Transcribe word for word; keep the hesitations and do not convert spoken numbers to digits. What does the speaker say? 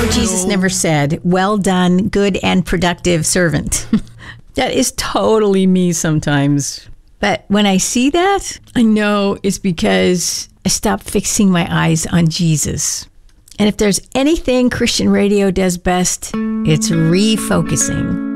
know Jesus never said, "Well done, good and productive servant." That is totally me sometimes. But when I see that, I know it's because I stopped fixing my eyes on Jesus. And if there's anything Christian radio does best, it's refocusing.